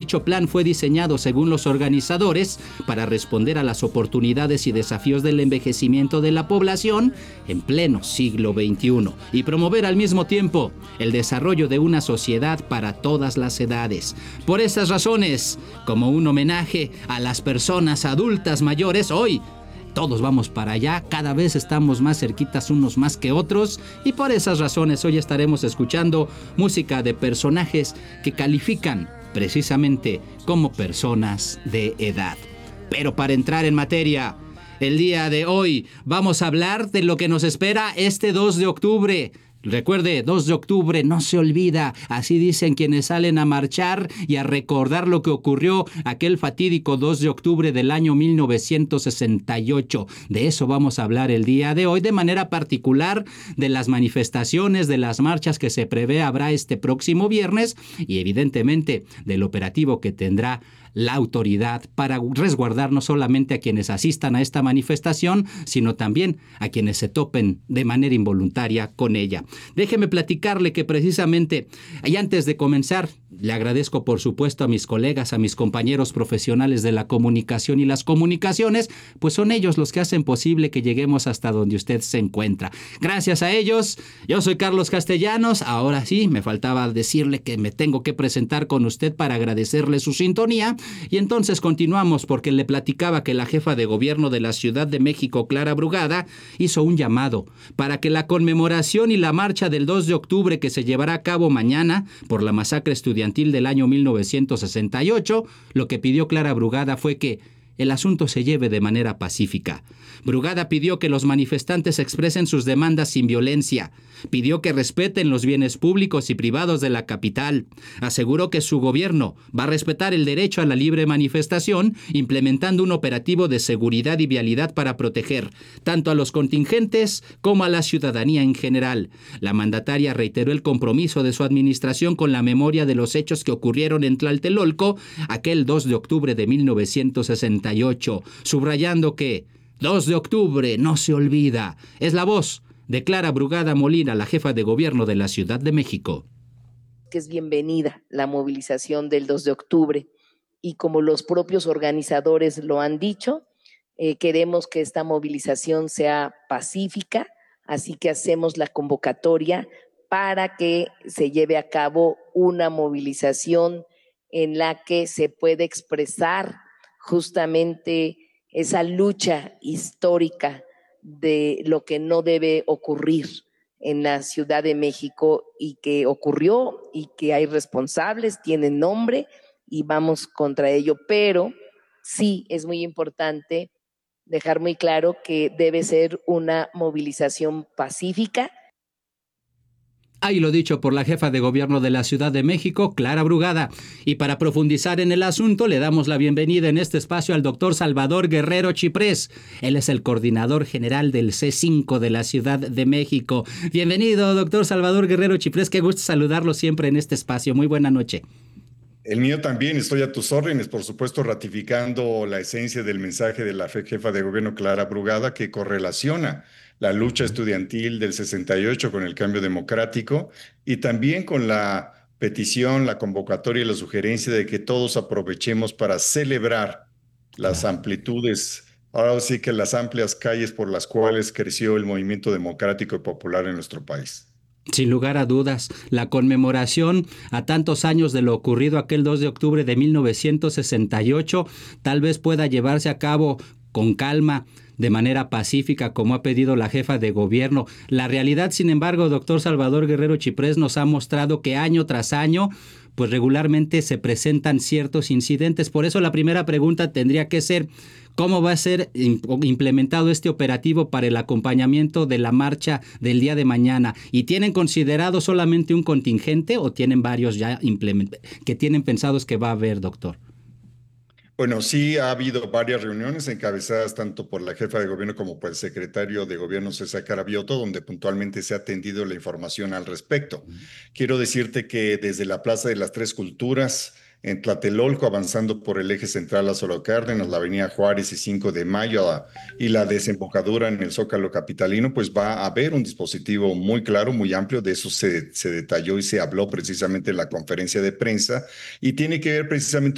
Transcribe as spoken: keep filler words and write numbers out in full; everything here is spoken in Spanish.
Dicho plan fue diseñado, según los organizadores, para responder a las oportunidades y desafíos del envejecimiento de la población en pleno siglo veintiuno y promover al mismo tiempo el desarrollo de una sociedad para todas las edades. Por estas razones, como un homenaje a las personas adultas mayores, hoy todos vamos para allá, cada vez estamos más cerquitas unos más que otros, y por esas razones hoy estaremos escuchando música de personajes que califican precisamente como personas de edad. Pero para entrar en materia, el día de hoy vamos a hablar de lo que nos espera este dos de octubre. Recuerde, dos de octubre no se olvida, así dicen quienes salen a marchar y a recordar lo que ocurrió aquel fatídico dos de octubre del año mil novecientos sesenta y ocho. De eso vamos a hablar el día de hoy, de manera particular de las manifestaciones, de las marchas que se prevé habrá este próximo viernes y evidentemente del operativo que tendrá la autoridad para resguardar no solamente a quienes asistan a esta manifestación, sino también a quienes se topen de manera involuntaria con ella. Déjeme platicarle que precisamente, y antes de comenzar, le agradezco por supuesto a mis colegas, a mis compañeros profesionales de la comunicación y las comunicaciones, pues son ellos los que hacen posible que lleguemos hasta donde usted se encuentra. Gracias a ellos, yo soy Carlos Castellanos. Ahora sí, me faltaba decirle que me tengo que presentar con usted para agradecerle su sintonía. Y entonces continuamos porque le platicaba que la jefa de gobierno de la Ciudad de México, Clara Brugada, hizo un llamado para que la conmemoración y la marcha del dos de octubre que se llevará a cabo mañana por la masacre estudiantil del año mil novecientos sesenta y ocho, lo que pidió Clara Brugada fue que el asunto se lleve de manera pacífica. Brugada pidió que los manifestantes expresen sus demandas sin violencia. Pidió que respeten los bienes públicos y privados de la capital. Aseguró que su gobierno va a respetar el derecho a la libre manifestación, implementando un operativo de seguridad y vialidad para proteger tanto a los contingentes como a la ciudadanía en general. La mandataria reiteró el compromiso de su administración con la memoria de los hechos que ocurrieron en Tlatelolco aquel dos de octubre de mil novecientos sesenta y ocho, subrayando que dos de octubre no se olvida. Es la voz de Clara Brugada Molina, la jefa de gobierno de la Ciudad de México. Que es bienvenida la movilización del dos de octubre y como los propios organizadores lo han dicho, eh, queremos que esta movilización sea pacífica, así que hacemos la convocatoria para que se lleve a cabo una movilización en la que se puede expresar justamente esa lucha histórica de lo que no debe ocurrir en la Ciudad de México y que ocurrió y que hay responsables, tienen nombre y vamos contra ello, pero sí es muy importante dejar muy claro que debe ser una movilización pacífica. Ahí lo dicho por la jefa de gobierno de la Ciudad de México, Clara Brugada. Y para profundizar en el asunto, le damos la bienvenida en este espacio al doctor Salvador Guerrero Chiprés. Él es el coordinador general del C cinco de la Ciudad de México. Bienvenido, doctor Salvador Guerrero Chiprés. Qué gusto saludarlo siempre en este espacio. Muy buena noche. El mío también, estoy a tus órdenes, por supuesto, ratificando la esencia del mensaje de la jefa de gobierno Clara Brugada, que correlaciona la lucha estudiantil del sesenta y ocho con el cambio democrático y también con la petición, la convocatoria y la sugerencia de que todos aprovechemos para celebrar las amplitudes, ahora sí que las amplias calles por las cuales creció el movimiento democrático y popular en nuestro país. Sin lugar a dudas, la conmemoración a tantos años de lo ocurrido aquel dos de octubre de mil novecientos sesenta y ocho tal vez pueda llevarse a cabo con calma, de manera pacífica, como ha pedido la jefa de gobierno. La realidad, sin embargo, doctor Salvador Guerrero Chiprés, nos ha mostrado que año tras año, pues regularmente se presentan ciertos incidentes. Por eso la primera pregunta tendría que ser, ¿cómo va a ser implementado este operativo para el acompañamiento de la marcha del día de mañana? ¿Y tienen considerado solamente un contingente o tienen varios ya implementados que tienen pensados que va a haber, doctor? Bueno, sí ha habido varias reuniones encabezadas tanto por la jefa de gobierno como por el secretario de gobierno César Carabioto, donde puntualmente se ha atendido la información al respecto. Quiero decirte que desde la Plaza de las Tres Culturas, en Tlatelolco, avanzando por el eje central Lázaro Cárdenas, la avenida Juárez y cinco de mayo a, y la desembocadura en el Zócalo capitalino, pues va a haber un dispositivo muy claro, muy amplio. De eso se, se detalló y se habló precisamente en la conferencia de prensa y tiene que ver precisamente